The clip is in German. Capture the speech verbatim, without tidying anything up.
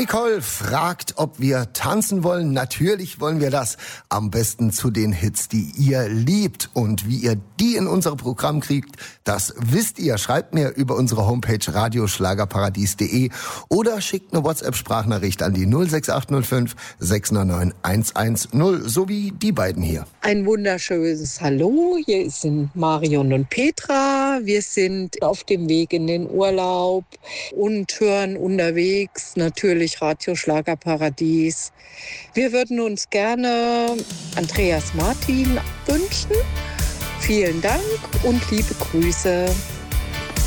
Nicole fragt, ob wir tanzen wollen. Natürlich wollen wir das. Am besten zu den Hits, die ihr liebt. Und wie ihr die in unser Programm kriegt, das wisst ihr. Schreibt mir über unsere Homepage radioschlagerparadies punkt de oder schickt eine WhatsApp-Sprachnachricht an die null sechs acht null fünf sechs neun neun eins eins null, so wie die beiden hier. Ein wunderschönes Hallo, hier sind Marion und Petra. Wir sind auf dem Weg in den Urlaub und hören unterwegs natürlich Radio Schlagerparadies. Wir würden uns gerne Andreas Martin wünschen. Vielen Dank und liebe Grüße.